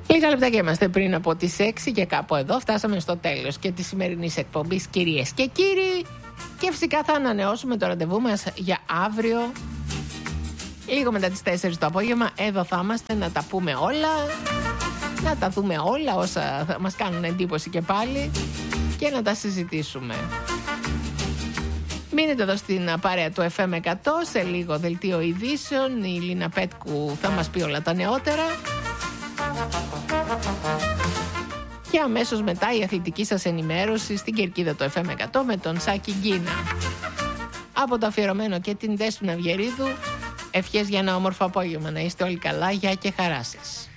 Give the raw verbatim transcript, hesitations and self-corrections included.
Λίγα λεπτάκια είμαστε πριν από τις έξι και κάπου εδώ φτάσαμε στο τέλος και της σημερινής εκπομπής, κυρίες και κύριοι. Και φυσικά θα ανανεώσουμε το ραντεβού μας για αύριο, λίγο μετά τις τέσσερις το απόγευμα. Εδώ θα είμαστε να τα πούμε όλα, να τα δούμε όλα όσα θα μας κάνουν εντύπωση και πάλι και να τα συζητήσουμε. Μείνετε εδώ στην παρέα του εφ εμ εκατό, σε λίγο δελτίο ειδήσεων. Η Λίνα Πέτκου θα μας πει όλα τα νεότερα. Και αμέσως μετά η αθλητική σας ενημέρωση στην κερκίδα του εφ εμ εκατό με τον Σάκη Γκίνα. Από το αφιερωμένο και την Δέσποινα Βιερίδου, ευχές για ένα όμορφο απόγευμα. Να είστε όλοι καλά, γεια και χαρά σας.